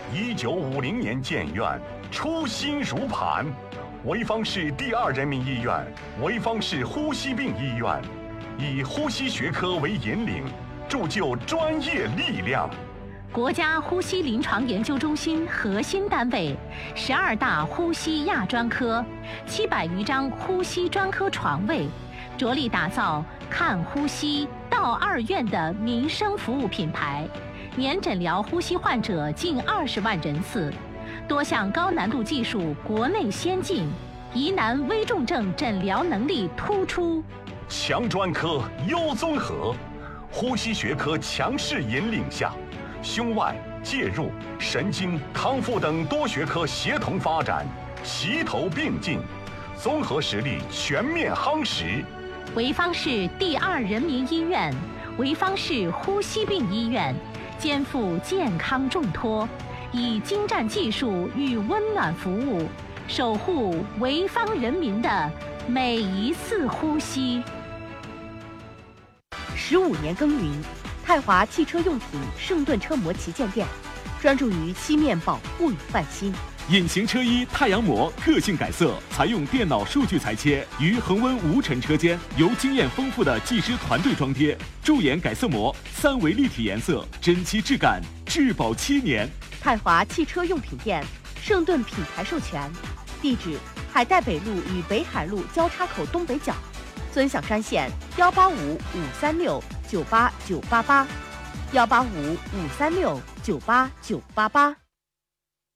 1950年建院，初心如磐。潍坊市第2人民医院、潍坊市呼吸病医院，以呼吸学科为引领，铸就专业力量。 国家呼吸临床研究中心核心单位，12大呼吸亚专科，700余张呼吸专科床位，着力打造看呼吸到2院的民生服务品牌，年诊疗呼吸患者近20万人次，多项高难度技术国内先进，疑难危重症诊疗能力突出， 强专科优综合，呼吸学科强势引领下，胸外、介入、神经、康复等多学科协同发展，齐头并进，综合实力全面夯实。 潍坊市第2人民医院、潍坊市呼吸病医院肩负健康重托，以精湛技术与温暖服务，守护潍坊人民的每一次呼吸。 15年耕耘，泰华汽车用品圣盾车模旗舰店，专注于漆面保护与翻新。 隐形车衣太阳膜个性改色，采用电脑数据裁切，于恒温无尘车间由经验丰富的技师团队装贴，驻颜改色膜3维立体颜色，真漆质感，质保7年。 泰华汽车用品店，圣盾品牌授权，地址：海岱北路与北海路交叉口东北角，尊享专线185-536-98988，185-536-98988。